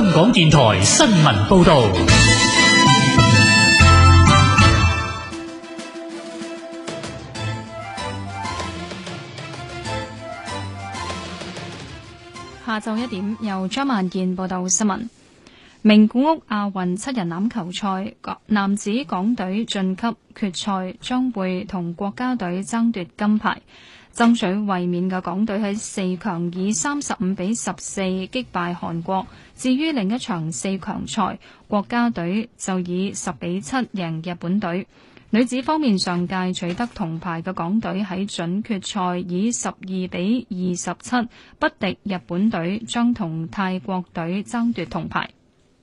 港電台新聞報道。 下晝1點，由張萬健報道新聞。名古屋亞運7人欖球賽，男子港隊晉級決賽，將會同國家隊爭奪金牌。爭取衛冕嘅港隊喺4強以35-14擊敗韓國。至於另一場4強賽，國家隊就以10-7贏日本隊。女子方面，上屆取得銅牌嘅港隊喺準決賽以12-27不敵日本隊，將同泰國隊爭奪銅牌。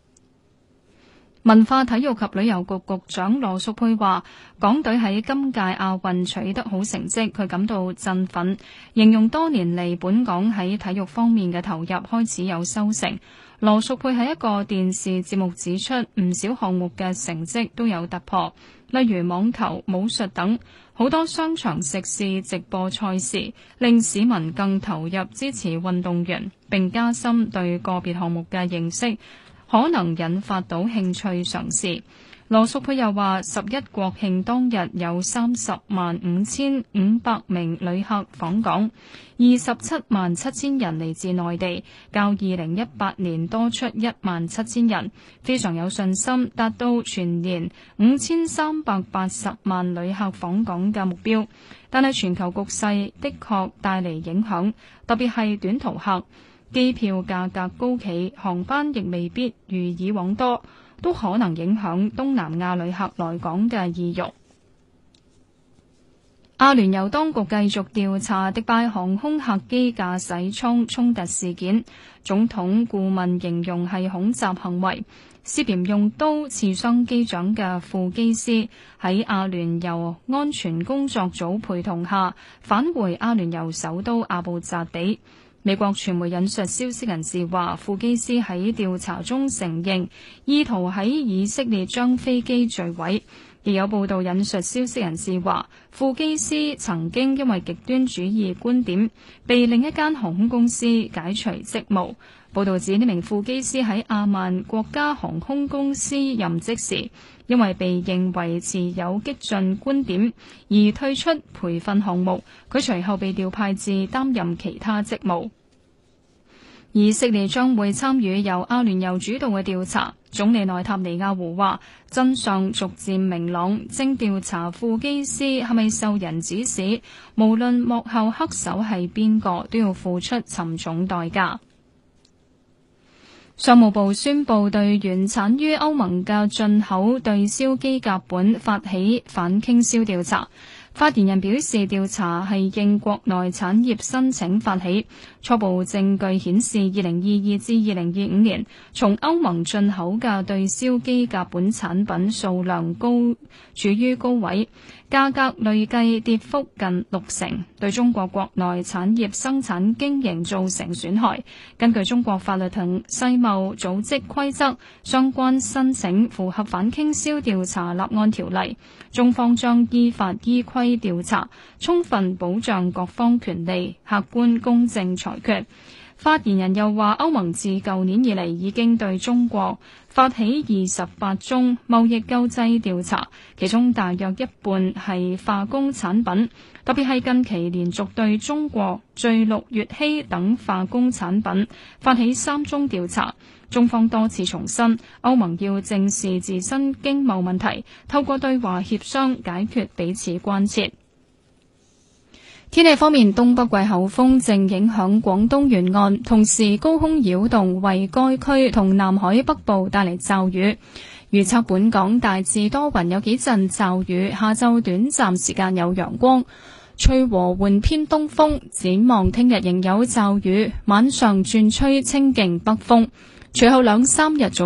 文化體育及旅遊局局長羅淑佩話，港隊喺今屆亞運取得好成績，佢感到振奮，形容多年嚟本港喺體育方面嘅投入開始有收成。羅淑佩喺一個電視節目指出，唔少項目嘅成績都有突破，例如網球、武術等，好多商場食肆直播賽事，令市民更投入支持運動員，並加深對個別項目嘅認識，可能引發到興趣嘗試。羅淑佩又話，11國慶當日有305,500名旅客訪港，277,700人嚟自內地，較2018年多出17,000人，非常有信心達到全年5380萬旅客訪港嘅目標。但係全球局勢的確帶嚟影響，特別係短途客。機票價格高企，航班亦未必如以往多，都可能影響東南亞旅客來港嘅意欲。阿聯酋當局繼續調查迪拜航空客機駕駛艙衝突事件，總統顧問形容係恐襲行為，涉嫌用刀刺傷機長嘅副機師喺阿聯酋安全工作組陪同下返回阿聯酋首都阿布扎比。美國傳媒引述消息人士話，副機師喺調查中承認意圖喺以色列將飛機墜毀。亦有報道引述消息人士話，副機師曾經因為極端主義觀點被另一間航空公司解除職務。報道指呢名副機師喺阿曼國家航空公司任職時，因為被認為持有激進觀點而退出培訓項目，佢隨後被調派至擔任其他職務。以色列將會參與由阿聯酋主導嘅調查。總理內塔尼亞胡話，真相逐漸明朗，正調查副機師係咪受人指使，無論幕後黑手係邊個，都要付出沉重代價。商務部宣布對原產於歐盟嘅進口對燒機甲苯發起反傾銷調查。發言人表示，調查係應國內產業申請發起，初步證據顯示2022至2025年從歐盟進口嘅對燒機甲苯產品數量處於高位，價格累計跌幅近60%，對中國國內產業生產經營造成損害。根據中國法律同世貿組織規則，相關申請符合反傾銷調查立案條例，中方將依法依規調查，充分保障各方權利，客觀公正裁決。發言人又話，歐盟自舊年以嚟已經對中國發起28宗貿易救濟調查，其中大約一半係化工產品，特別係近期連續對中國聚氯乙烯等化工產品發起3宗調查。中方多次重申，歐盟要正視自身經貿問題，透過對話協商解決彼此關切。天氣方面，東北季候風正影響廣東沿岸，同時高空擾動為該區同南海北部帶嚟驟雨。預測本港大致多雲，有幾陣驟雨，下晝短暫時間有陽光，吹和緩偏東風。展望聽日仍有驟雨，晚上轉吹清勁北風，隨後2-3日早